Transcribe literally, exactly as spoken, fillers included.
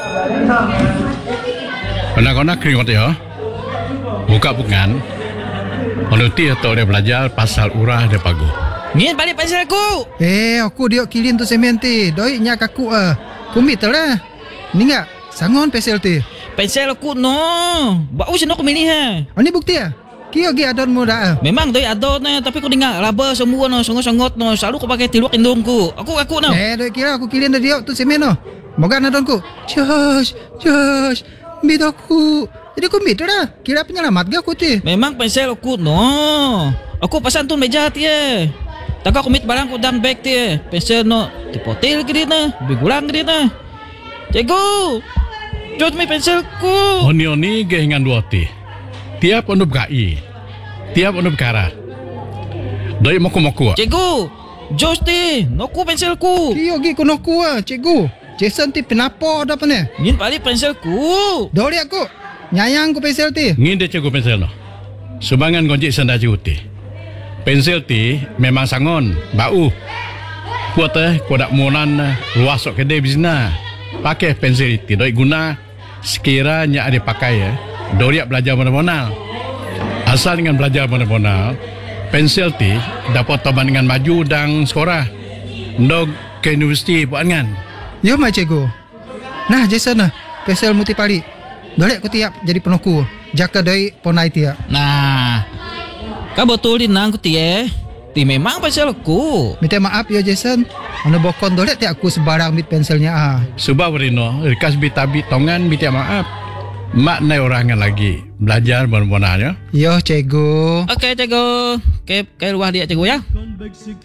Anak-anak keringat ya. Buka bukan. Kalau dia tahu dia belajar pasal urah dia pagu. Ni balik pensel aku. Eh, aku dia kilin tu semen ti. Doi nyak aku ah. Kumit lah. Ni ngak sangon pensel ti. Pensel aku no. Bau sino aku milih ha. Ani bukti ah. Kio gi adon mo dah. Memang doi adon na tapi aku dengar laba semua no songot-songot no. Selalu aku pakai tiluak indungku. Aku aku no. Eh, doi kira aku kilin dia tu semen no. Moga adonku. Josh, Josh. Mit aku. Jadi aku mit dah. Kira penyelamat ga aku ti. Memang pensel aku no. Aku pasan tu meja ti eh. Tak aku mit barang ku dalam bag ti. Pensel no dipotel ke dia na. Bigulang ke dia na. Cikgu. Jod mi penselku. Oni-oni gehingan dua ti. Tiap onup gai. Tiap onup kara. Doi moku-moku. Cikgu. Jos ti. Noku penselku. Kio gi kono ku ah, cikgu. Jason ti penapo dah pene. Ngin balik penselku. Doi aku. Nyayang ku pensel ti. Ngin dia cikgu pensel no. Sumbangan gonjik senda juti. Pensel ti memang sangon, bau. Buat eh, kau dak monan luas sok kedai bisna. Pakai pensel ti doi guna sekiranya ada pakai ya. Doriak belajar mana-mana. Asal dengan belajar mana-mana, pensel ti dapat taban dengan maju dan sekolah. Ndog ke universiti buat kan. Yo mai cikgu. Nah, Jason nah. Pensel muti pali. Doi aku tiap jadi penoku. Jaka doi ponai tiap. Nah. Kau betul din nang ku ti eh. Ti memang pensel aku. Minta maaf ya Jason. Ana bokon dole ti aku sebarang mit penselnya ah. Subah berino, rikas bitabi tongan minta maaf. Mak nai orangan lagi belajar benar-benarnya. Yo cikgu. Okey cikgu. Okey, ke luar dia cikgu ya.